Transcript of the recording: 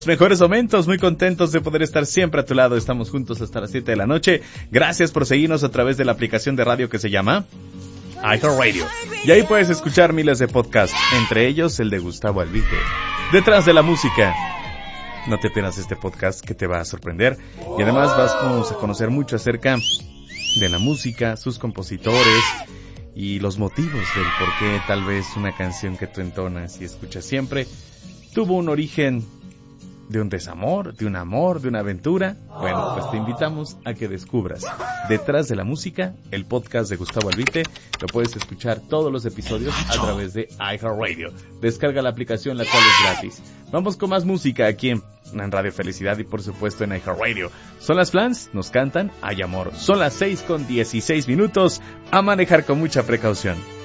Mejores momentos, muy contentos de poder estar siempre a tu lado. Estamos juntos hasta las 7 de la noche. Gracias por seguirnos a través de la aplicación de radio que se llama iHeartRadio. Y ahí puedes escuchar miles de podcasts, entre ellos el de Gustavo Albite. Detrás de la música. No te pierdas este podcast que te va a sorprender. Y además vamos a conocer mucho acerca de la música, sus compositores y los motivos del por qué tal vez una canción que tú entonas y escuchas siempre tuvo un origen de un desamor, de un amor, de una aventura. Bueno, pues te invitamos a que descubras Detrás de la Música, el podcast de Gustavo Albite. Lo puedes escuchar todos los episodios a través de iHeartRadio. Descarga la aplicación, la cual es gratis. Vamos con más música aquí en Radio Felicidad y por supuesto en iHeartRadio. Son las Flans, nos cantan Hay Amor. Son las 6:16. A manejar con mucha precaución.